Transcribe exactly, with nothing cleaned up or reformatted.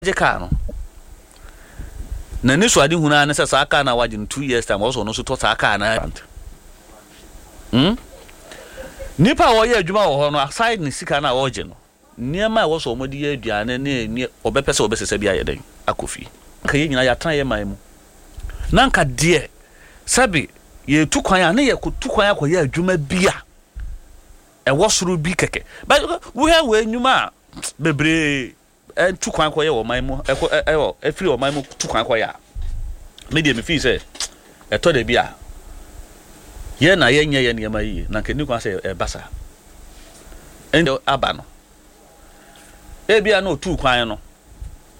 je car no na ne so ade huna na sesa aka na waje two years time also no so to aka na hm nipa wo ye adwuma wo ho no aside ne sika na wo je no niema wo so omodi ye aduane ne ne obepese obesese bia ye den akofi ka ye nyina ya tan ye man mu na nka de sabi ye tu kwan ya ne ye ko tu kwan ya ko ye adwuma bia e wo soro bi keke but we have we nyuma bebre en tu kwan ko ye wo man mu e ko e wo e free wo man mu tu kwan ko ya me de me fi say e to de bia ye na ye nye ye ne ma yi na keni kwan say e basa en aba no e bia no tu kwan no